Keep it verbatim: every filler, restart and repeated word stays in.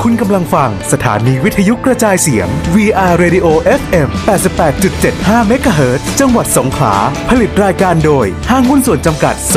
คุณกำลังฟังสถานีวิทยุกระจายเสียง วี อาร์ Radio เอฟ เอ็ม แปดสิบแปดจุดเจ็ดห้า เมกะเฮิรตซ์ จังหวัดสงขลาผลิตรายการโดยห้างหุ้นส่วนจำกัด